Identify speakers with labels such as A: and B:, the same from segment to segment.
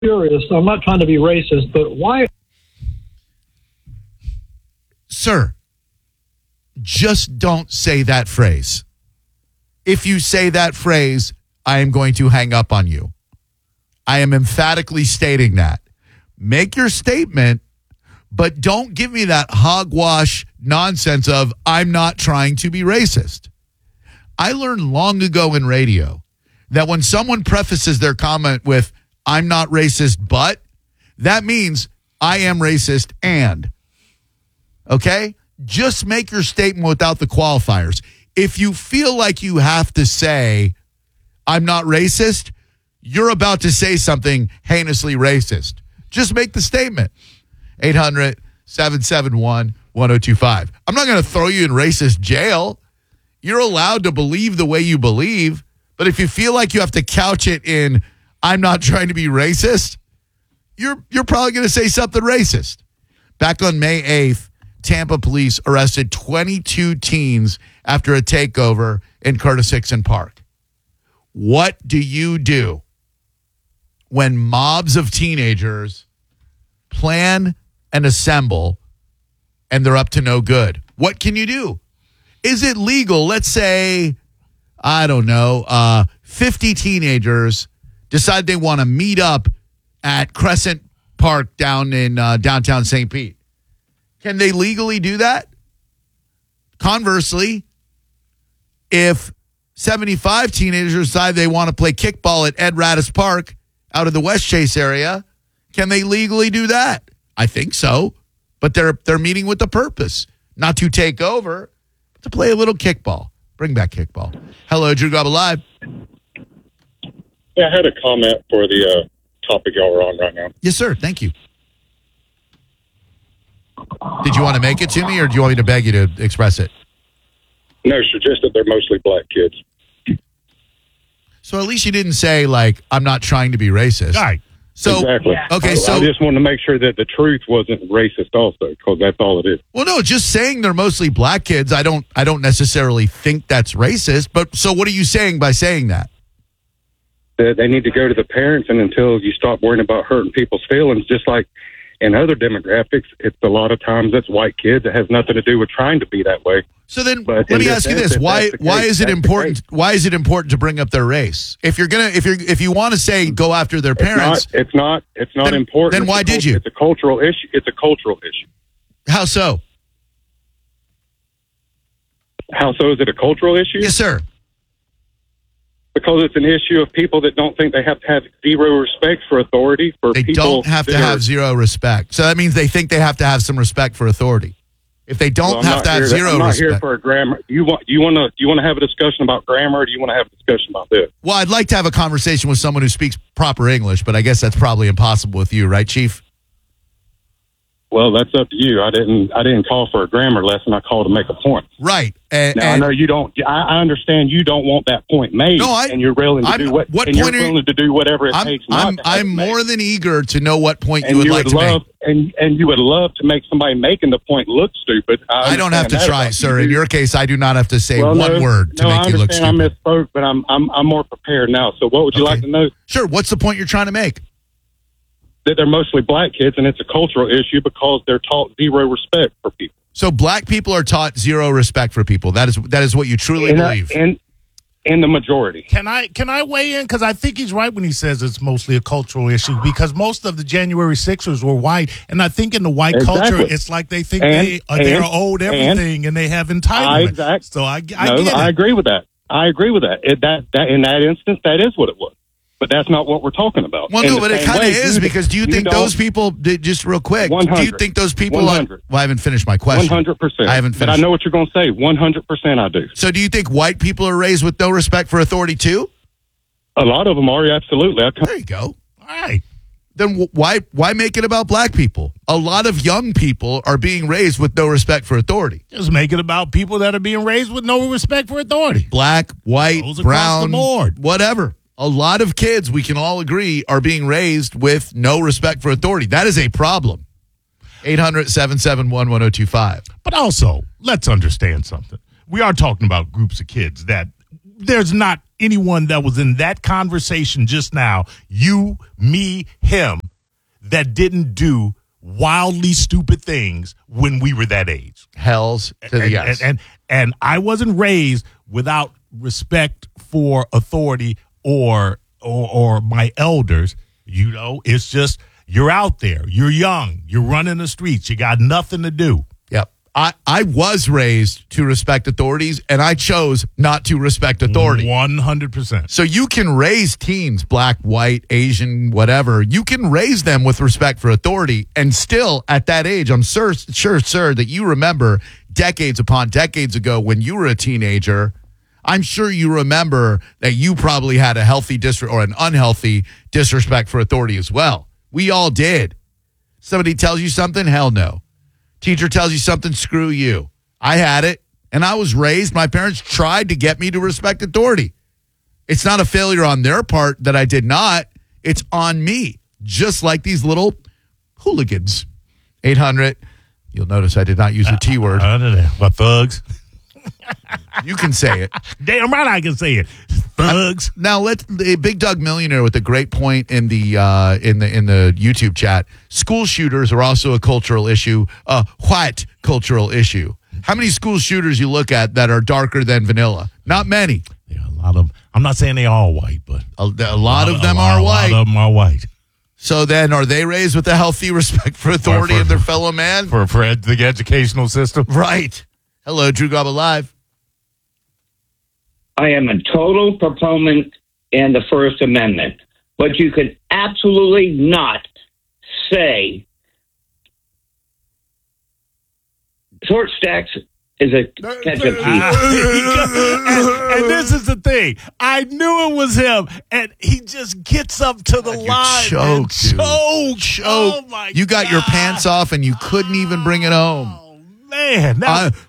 A: curious. I'm not trying to be racist, but why?
B: Sir, just don't say that phrase. If you say that phrase, I am going to hang up on you. I am emphatically stating that. Make your statement, but don't give me that hogwash nonsense of I'm not trying to be racist. I learned long ago in radio that when someone prefaces their comment with I'm not racist, but that means I am racist and. Okay? Just make your statement without the qualifiers. If you feel like you have to say I'm not racist, you're about to say something heinously racist. Just make the statement. 800-771-1025. I'm not going to throw you in racist jail. You're allowed to believe the way you believe. But if you feel like you have to couch it in I'm not trying to be racist, you're probably going to say something racist. Back on May 8th, Tampa police arrested 22 teens after a takeover in Curtis Hickson Park. What do you do when mobs of teenagers plan and assemble and they're up to no good? What can you do? Is it legal? Let's say, I don't know, 50 teenagers decide they want to meet up at Crescent Park down in downtown St. Pete. Can they legally do that? Conversely, if 75 teenagers decide they want to play kickball at Ed Radis Park out of the West Chase area, can they legally do that? I think so. But they're meeting with the purpose, not to take over, but to play a little kickball. Bring back kickball. Hello, Drew Garabo Live.
C: Yeah, I had a comment for the topic y'all are on right now.
B: Yes, sir. Thank you. Did you want to make it to me, or do you want me to beg you to express it?
C: No, sir, just that they're mostly black kids.
B: So at least you didn't say, like, I'm not trying to be racist.
D: Right.
B: So,
C: exactly.
B: Okay, so
C: I just wanted to make sure that the truth wasn't racist also, because that's all it is.
B: Well, no, just saying they're mostly black kids, I don't necessarily think that's racist. But so what are you saying by saying that?
C: That they need to go to the parents, and until you stop worrying about hurting people's feelings, just like in other demographics, it's a lot of times it's white kids. It has nothing to do with trying to be that way.
B: So then, let me ask you this: why is it important? Why is it important to bring up their race? If you want to say go after their parents,
C: it's not important.
B: Then why did you?
C: It's a cultural issue. It's a cultural issue.
B: How so?
C: How so? Is it a cultural issue?
B: Yes, sir.
C: Because it's an issue of people that don't think they have to have zero respect for authority.
B: They don't have to have zero respect. So that means they think they have to have some respect for authority. If they don't have to have zero respect.
C: I'm not here for a grammar. You want to have a discussion about grammar, or do you want to have a discussion about this?
B: Well, I'd like to have a conversation with someone who speaks proper English, but I guess that's probably impossible with you, right, Chief?
C: Well, that's up to you. I didn't call for a grammar lesson. I called to make a point.
B: Right.
C: I know you don't. I understand you don't want that point made.
B: No,
C: and you're willing to do whatever it takes.
B: I'm more than eager to know what point you would like to make.
C: And you would love to make somebody making the point look stupid.
B: I don't have to try, sir. In your case, I do not have to say one word to make you look stupid.
C: I misspoke, but I'm more prepared now. So, what would you like to know?
B: Sure. What's the point you're trying to make?
C: That they're mostly black kids, and it's a cultural issue because they're taught zero respect for people.
B: So black people are taught zero respect for people. That is what you truly believe.
C: In the majority.
D: Can I weigh in? Because I think he's right when he says it's mostly a cultural issue, because most of the January 6ers were white, and I think in the white culture, it's like they think they're owed everything and they have entitlement.
C: Exactly.
D: So I
C: agree with that. I agree with that. That in that instance, that is what it was. But that's not what we're talking about.
B: Well, no, but it kind of is, because do you think those people, just real quick,
C: 100,
B: do you think those people
C: 100.
B: Well, I haven't finished my question.
C: 100%.
B: I haven't finished.
C: But I know what you're going to say. 100% I do.
B: So do you think white people are raised with no respect for authority too?
C: A lot of them are, absolutely.
B: There you go.
D: All right.
B: Then why make it about black people? A lot of young people are being raised with no respect for authority.
D: Just make it about people that are being raised with no respect for authority.
B: Black, white, brown,
D: the board.
B: Whatever. A lot of kids, we can all agree, are being raised with no respect for authority. That is a problem. 800-771-1025.
D: But also, let's understand something. We are talking about groups of kids that there's not anyone that was in that conversation just now, you, me, him, that didn't do wildly stupid things when we were that age.
B: Hells to the yes.
D: And I wasn't raised without respect for authority or my elders. You know, it's just you're out there, you're young, you're running the streets, you got nothing to do.
B: Yep. I was raised to respect authorities, and I chose not to respect authority.
D: 100%.
B: So you can raise teens, black, white, Asian, whatever. You can raise them with respect for authority, and still at that age, I'm sure, sir, that you remember decades upon decades ago when you were a teenager. I'm sure you remember that you probably had a healthy or an unhealthy disrespect for authority as well. We all did. Somebody tells you something, hell no. Teacher tells you something, screw you. I had it, and I was raised. My parents tried to get me to respect authority. It's not a failure on their part that I did not. It's on me, just like these little hooligans. 800. You'll notice I did not use the T word.
D: What, thugs?
B: You can say it.
D: Damn right I can say it. Thugs.
B: Now let's Big Doug Millionaire with a great point in the YouTube chat. School shooters are also a cultural issue, a white cultural issue. How many school shooters you look at that are darker than vanilla? Not many.
D: Yeah, a lot of. I'm not saying they all white, but
B: a lot of them are white.
D: A lot of them are white.
B: So then, are they raised with a healthy respect for authority and their fellow man?
D: For the educational system,
B: right? Hello, Drew Garabo Live.
E: I am a total proponent in the First Amendment, but you can absolutely not say short stacks is a catch of thief.
D: And this is the thing. I knew it was him, and he just gets up to the line and chokes. Oh, my God.
B: You got your pants off, and you couldn't even bring it home.
D: Man,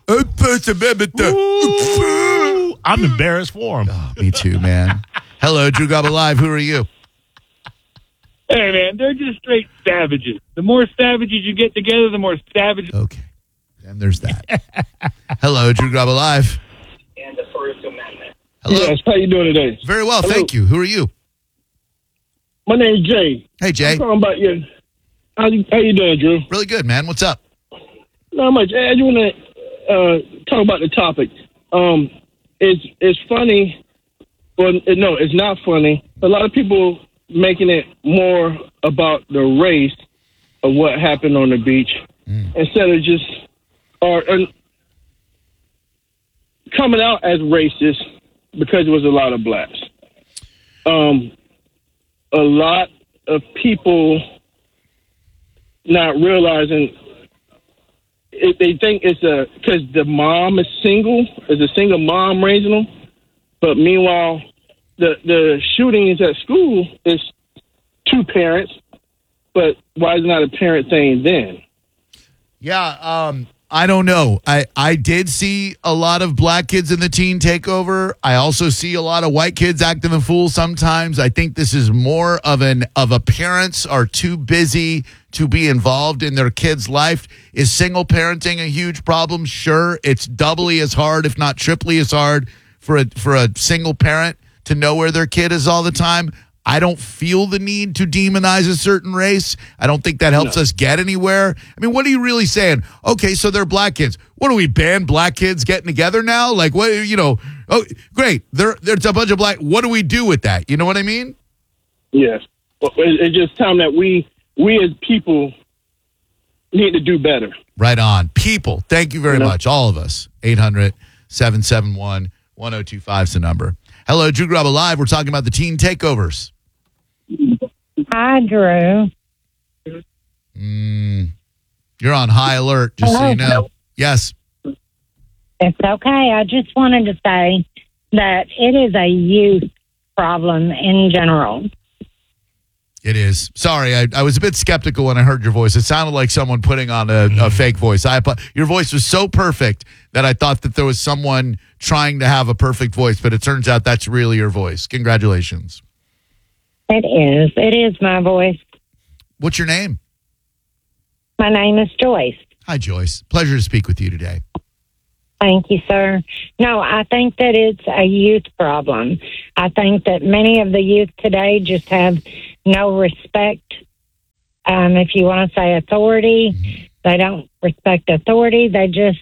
D: I'm embarrassed for him.
B: Oh, me too, man. Hello, Drew Garabo Live. Who are you?
F: Hey, man, they're just straight savages. The more savages you get together, the more savages.
B: Okay, and there's that. Hello, Drew Garabo Live.
E: And the First Amendment.
B: Hello.
A: Yes, how you doing today?
B: Very well,
A: Hello.
B: thank you. Who are you?
A: My name's Jay.
B: Hey, Jay.
A: I'm talking about you. How you doing, Drew?
B: Really good, man. What's up?
A: Not much. I just want to talk about the topic. It's funny. Well, no, it's not funny. A lot of people making it more about the race of what happened on the beach instead of just coming out as racist because there was a lot of blacks. A lot of people not realizing. They think it's because the mom is a single mom raising them. But meanwhile, the shootings at school is two parents. But why is it not a parent thing then?
B: Yeah, I don't know. I did see a lot of black kids in the teen takeover. I also see a lot of white kids acting a fool sometimes. I think this is more of a parents are too busy to be involved in their kid's life. Is single parenting a huge problem? Sure. It's doubly as hard, if not triply as hard, for a single parent to know where their kid is all the time. I don't feel the need to demonize a certain race. I don't think that helps us get anywhere. I mean, what are you really saying? Okay, so they're black kids. What do we ban black kids getting together now? Like, what, oh, great. There's a bunch of black. What do we do with that? You know what I mean?
A: Yes. Well, it's just time that we as people need to do better.
B: Right on. People, thank you very much. All of us. 800-771-1025 is the number. Hello, Drew Garabo Live. We're talking about the teen takeovers.
G: Hi, Drew.
B: You're on high alert, just so you know. Yes.
G: It's okay. I just wanted to say that it is a youth problem in general.
B: It is. Sorry, I was a bit skeptical when I heard your voice. It sounded like someone putting on a fake voice. Your voice was so perfect that I thought that there was someone trying to have a perfect voice, but it turns out that's really your voice. Congratulations.
G: It is. It is my voice.
B: What's your name?
G: My name is Joyce.
B: Hi, Joyce. Pleasure to speak with you today.
G: Thank you, sir. No, I think that it's a youth problem. I think that many of the youth today just have no respect. If you want to say authority, they don't respect authority. They just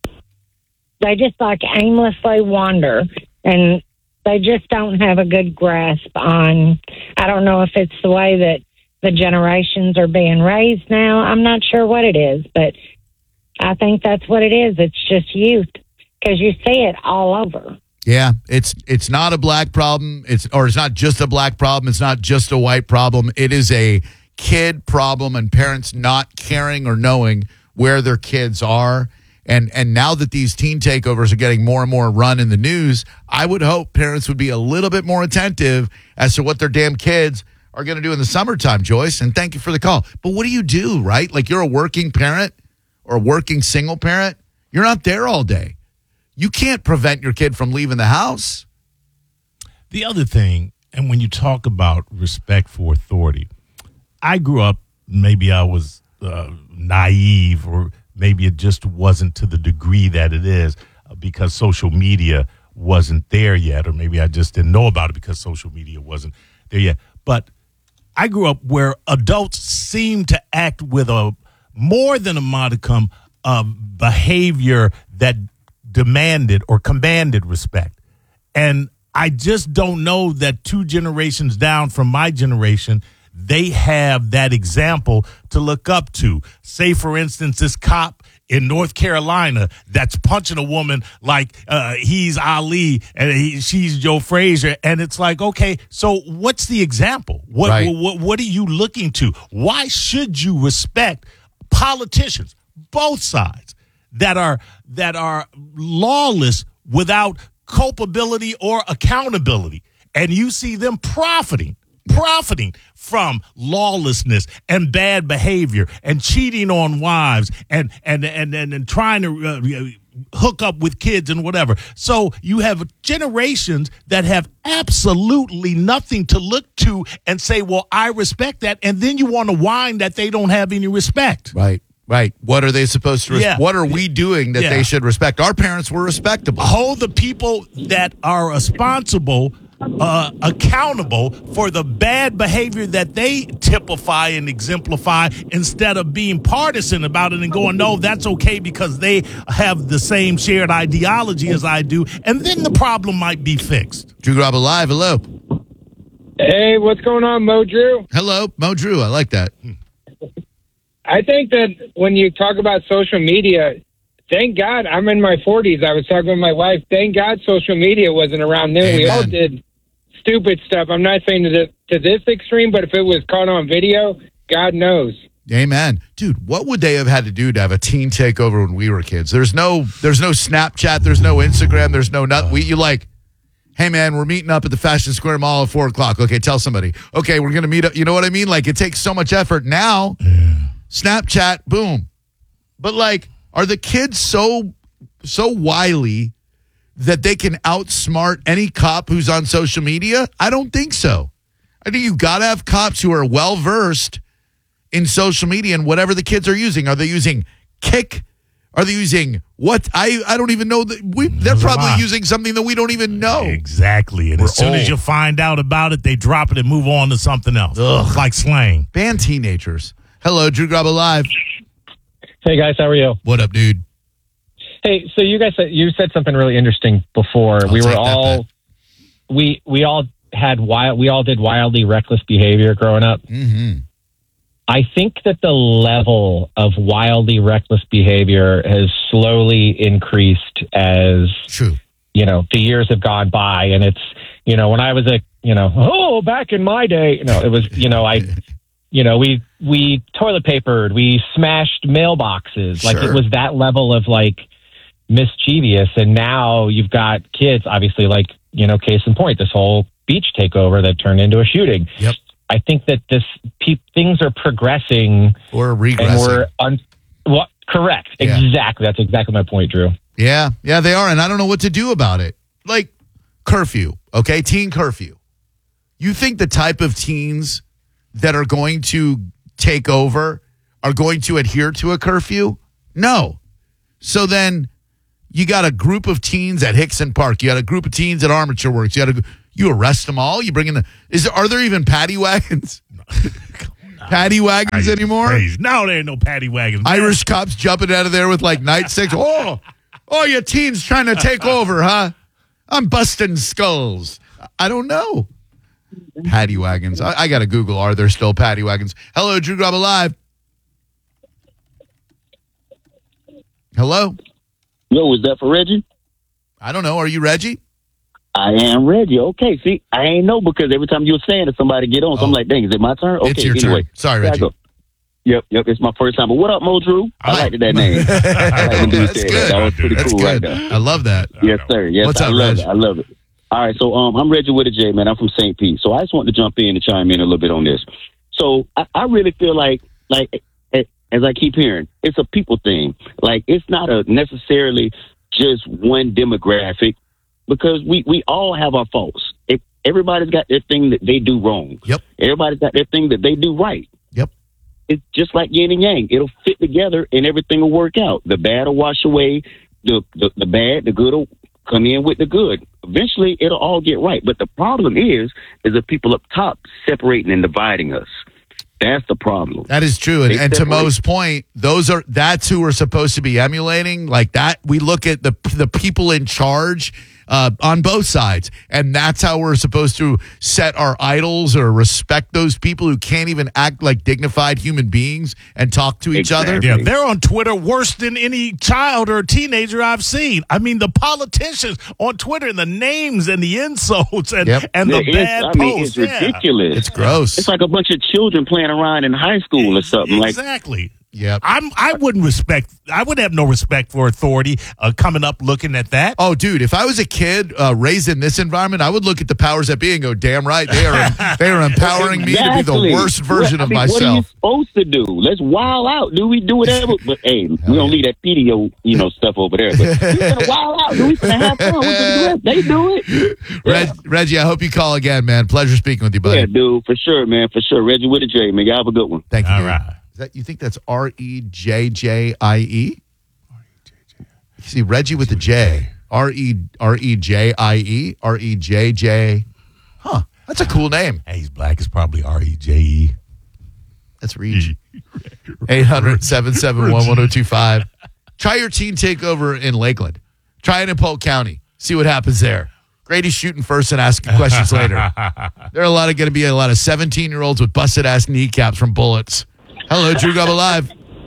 G: like aimlessly wander, and they just don't have a good grasp on. I don't know if it's the way that the generations are being raised now. I'm not sure what it is, but I think that's what it is. It's just youth, because you see it all over.
B: Yeah, it's not a black problem. It's not just a black problem. It's not just a white problem. It is a kid problem, and parents not caring or knowing where their kids are. And now that these teen takeovers are getting more and more run in the news, I would hope parents would be a little bit more attentive as to what their damn kids are going to do in the summertime, Joyce. And thank you for the call. But what do you do, right? Like, you're a working parent or a working single parent. You're not there all day. You can't prevent your kid from leaving the house.
D: The other thing, and when you talk about respect for authority, I grew up, maybe I was naive, or maybe it just wasn't to the degree that it is because social media wasn't there yet, or maybe I just didn't know about it because social media wasn't there yet. But I grew up where adults seemed to act with a more than a modicum of behavior that demanded or commanded respect. And I just don't know that 2 generations down from my generation, they have that example to look up to. Say, for instance, this cop in North Carolina that's punching a woman like he's Ali and she's Joe Frazier. And it's like, okay, so what's the example? What are you looking to? Why should you respect politicians, both sides, that are lawless without culpability or accountability? And you see them profiting from lawlessness and bad behavior and cheating on wives and trying to hook up with kids and whatever. So you have generations that have absolutely nothing to look to and say, well, I respect that. And then you want to whine that they don't have any respect.
B: Right. What are they supposed to What are we doing that they should respect? Our parents were respectable.
D: Hold the people that are responsible accountable for the bad behavior that they typify and exemplify, instead of being partisan about it and going, no, that's okay because they have the same shared ideology as I do, and then the problem might be fixed.
B: Drew Garabo Live, hello.
H: Hey, what's going on, Mo Drew?
B: Hello, Mo Drew, I like that.
H: I think that when you talk about social media, thank God, I'm in my 40s. I was talking with my wife. Thank God social media wasn't around then. Amen. We all did stupid stuff. I'm not saying to this extreme, but if it was caught on video, God knows.
B: Amen. Dude, what would they have had to do to have a teen takeover when we were kids? There's no Snapchat. There's no Instagram. There's no nothing. You like, hey, man, we're meeting up at the Fashion Square Mall at 4 o'clock. Okay, tell somebody. Okay, we're going to meet up. You know what I mean? Like, it takes so much effort now. Snapchat, boom. But, like, are the kids so wily that they can outsmart any cop who's on social media? I don't think so. I think you got to have cops who are well-versed in social media and whatever the kids are using. Are they using Kik? Are they using what? I don't even know. They're probably using something that we don't even know.
D: Exactly. And as soon as you find out about it, they drop it and move on to something else. Like slang.
B: Ban teenagers. Hello, Drew Garabo Live.
I: Hey, guys. How are you?
B: What up, dude?
I: Hey, so you guys said something really interesting before. We all did wildly reckless behavior growing up.
B: Mm-hmm.
I: I think that the level of wildly reckless behavior has slowly increased as the years have gone by. And it's, when I was back in my day, it was, we toilet papered, we smashed mailboxes. Like, it was that level of mischievous. And now you've got kids, obviously, case in point, this whole beach takeover that turned into a shooting.
B: Yep.
I: I think that things are progressing
B: or regressing.
I: Correct.
B: Yeah.
I: Exactly. That's exactly my point, Drew.
B: Yeah, they are. And I don't know what to do about it. Like curfew, okay? Teen curfew. You think the type of teens that are going to take over are going to adhere to a curfew? No. So then You got a group of teens at Hickson Park. You got a group of teens at Armature Works. You arrest them all. You bring in are there even paddy wagons? Paddy wagons anymore?
D: Crazy. No, there ain't no paddy wagons.
B: Irish cops jumping out of there with like nightsticks. Oh, you teens trying to take over, huh? I'm busting skulls. I don't know. Paddy wagons. I got to Google, are there still paddy wagons? Hello, Drew Grub Alive. Hello?
J: Yo, is that for Reggie?
B: I don't know. Are you Reggie?
J: I am Reggie. Okay, see, I ain't know because every time you were saying that somebody get on, so I'm like, dang, is it my turn? Okay,
B: it's your
J: anyway.
B: turn. Sorry, Reggie.
J: Yep, it's my first time. But what up, Mo Drew? I liked that name.
B: That's good.
J: That was pretty
B: That's
J: cool
B: good.
J: right there.
B: I love that.
J: Yes, sir. Yes,
B: What's up,
J: I love
B: Reg?
J: it. I love it. All right, so I'm Reggie with a J, man. I'm from St. Pete. So I just wanted to jump in and chime in a little bit on this. So I really feel like as I keep hearing, it's a people thing. Like, it's not a necessarily just one demographic because we all have our faults. Everybody's got their thing that they do wrong.
B: Yep.
J: Everybody's got their thing that they do right.
B: Yep.
J: It's just like yin and yang. It'll fit together and everything will work out. The bad will wash away the bad, the good will come in with the good. Eventually, it'll all get right. But the problem is the people up top separating and dividing us. That's the problem.
B: That is true. And to Mo's point, that's who we're supposed to be emulating. Like that, we look at the people in charge on both sides, and that's how we're supposed to set our idols or respect those people who can't even act like dignified human beings and talk to each other.
D: Yeah, they're on Twitter worse than any child or teenager I've seen. I mean, the politicians on Twitter and the names and the insults and the bad posts.
J: It's ridiculous.
B: It's gross.
J: It's like a bunch of children playing around in high school or something.
D: Exactly.
B: Yep.
D: I would have no respect for authority coming up looking at that.
B: Oh, dude, if I was a kid raised in this environment, I would look at the powers that be and go, damn right, they are empowering me to be the worst version of myself.
J: What are you supposed to do? Let's wild out. Do we do whatever? But hey, we don't leave that PDO, stuff over there. But we gonna wild out. Do we gonna have fun? They do it.
B: Reggie, I hope you call again, man. Pleasure speaking with you, buddy.
J: Yeah, dude, for sure, man, for sure. Reggie with a J, man. Y'all have a good one.
B: Thank you.
D: All right.
B: You think that's REJJIE? See, Reggie with the J. REJIE? REJJ. Huh. That's a cool name.
D: Hey, he's black. It's probably REJE.
B: That's Reach. 800-771-1025. Try your teen takeover in Lakeland. Try it in Polk County. See what happens there. Grady's shooting first and asking questions later. There are going to be a lot of 17-year-olds with busted-ass kneecaps from bullets. Hello, Drew Grub Alive.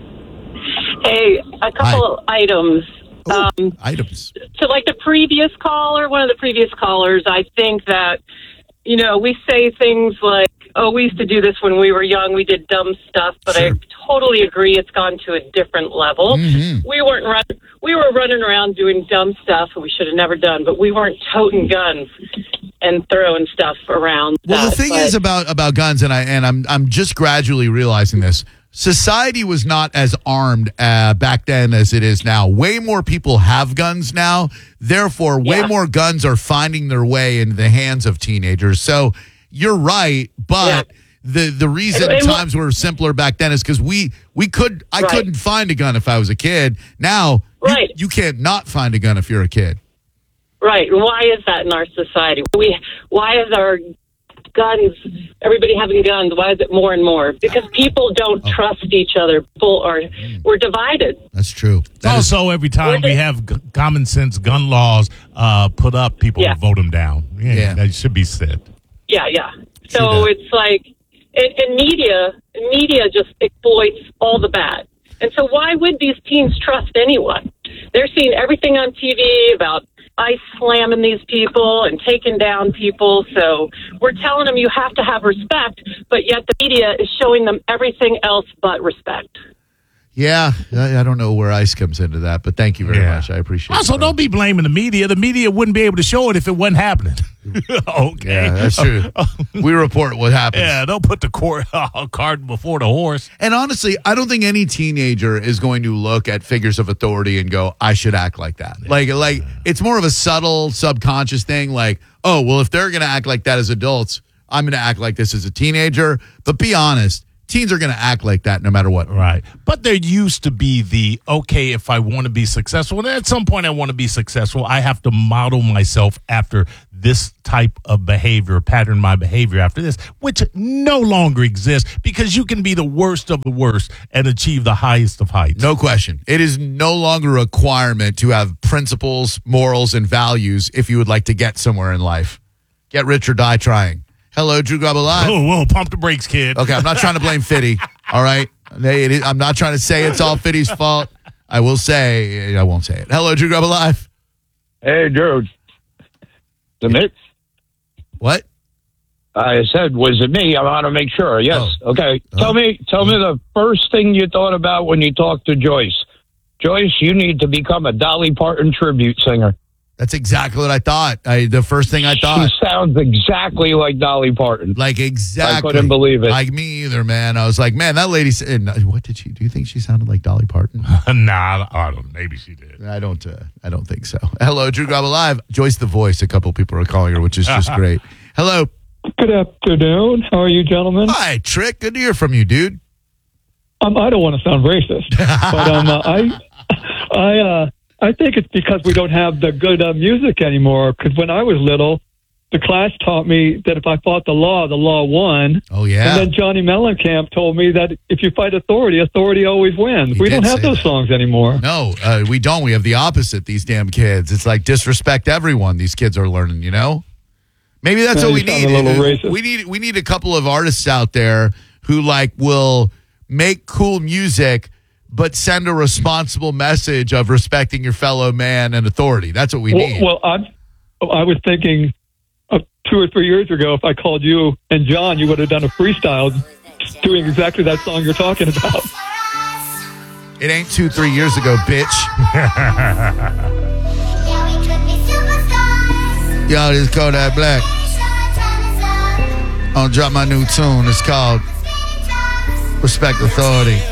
K: Hey, a couple of items.
B: Items.
K: So like the previous caller, one of the previous callers, I think that, we say things like, oh, we used to do this when we were young. We did dumb stuff, but sure. I totally agree it's gone to a different level. Mm-hmm. We were running around doing dumb stuff that we should have never done, but we weren't toting guns and throwing stuff around.
B: Well, the thing is about guns, and I'm just gradually realizing this. Society was not as armed back then as it is now. Way more people have guns now. Therefore, way more guns are finding their way into the hands of teenagers. So you're right, but the reason times were simpler back then is because I couldn't find a gun if I was a kid. Now you can't not find a gun if you're a kid.
K: Right. Why is that in our society? Why is our guns, everybody having guns, why is it more and more? Because people don't trust each other. We're divided.
B: That's true.
D: Also, every time we have common sense gun laws put up, people will vote them down. Yeah, that should be said.
K: Yeah. So it's like, and media just exploits all the bad. And so why would these teens trust anyone? They're seeing everything on TV about ice slamming these people and taking down people. So we're telling them you have to have respect, but yet the media is showing them everything else but respect.
B: Yeah, I don't know where ICE comes into that, but thank you very much. I appreciate it.
D: Also, don't be blaming the media. The media wouldn't be able to show it if it wasn't happening. Okay.
B: Yeah, that's true. We report what happens.
D: Yeah, don't put the cart before the horse.
B: And honestly, I don't think any teenager is going to look at figures of authority and go, I should act like that. Yeah. Like it's more of a subtle, subconscious thing. Like, oh, well, if they're going to act like that as adults, I'm going to act like this as a teenager. But be honest. teens are going to act like that no matter what.
D: Right. But there used to be okay, if I want to be successful, and at some point I want to be successful, I have to model myself after this type of behavior, pattern my behavior after this, which no longer exists because you can be the worst of the worst and achieve the highest of heights.
B: No question. It is no longer a requirement to have principles, morals, and values if you would like to get somewhere in life. Get rich or die trying. Hello, Drew Garabo Live.
D: Whoa, pump the brakes, kid.
B: Okay, I'm not trying to blame Fitty, all right? I'm not trying to say it's all Fitty's fault. I won't say it. Hello, Drew Garabo Live.
L: Hey, Drew. The Nick?
B: What?
L: I said, was it me? I want to make sure. Yes. Oh. Okay. Tell me the first thing you thought about when you talked to Joyce. Joyce, you need to become a Dolly Parton tribute singer.
B: That's exactly what I thought. The first thing I thought.
L: She sounds exactly like Dolly Parton.
B: Like exactly.
L: I couldn't believe it.
B: Like me either, man. I was like, man, that lady said, what did she, do you think she sounded like Dolly Parton?
D: Nah, I don't. Maybe she did.
B: I don't think so. Hello, Drew Garabo Live. Joyce the Voice. A couple people are calling her, which is just great. Hello.
M: Good afternoon. How are you, gentlemen?
B: Hi, Trick. Good to hear from you, dude.
M: I don't want to sound racist, but I think it's because we don't have the good music anymore. Because when I was little, the class taught me that if I fought the law won.
B: Oh, yeah.
M: And then Johnny Mellencamp told me that if you fight authority always wins. We don't have those songs anymore.
B: No, we don't. We have the opposite, these damn kids. It's like disrespect everyone these kids are learning, you know? Maybe that's what we need. We need a couple of artists out there who will make cool music but send a responsible message of respecting your fellow man and authority. That's what we need.
M: Well, I was thinking 2 or 3 years ago, if I called you and John, you would have done a freestyle doing exactly that song you're talking about.
B: It ain't 2-3 years ago, bitch. Yo, this is Kodak Black. I'll drop my new tune. It's called Respect Authority.